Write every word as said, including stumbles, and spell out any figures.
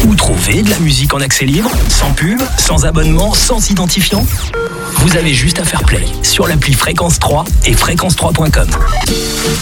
Où trouver de la musique en accès libre, sans pub, sans abonnement, sans identifiant? Vous avez juste à faire play sur l'appli Fréquence trois et fréquence trois point com.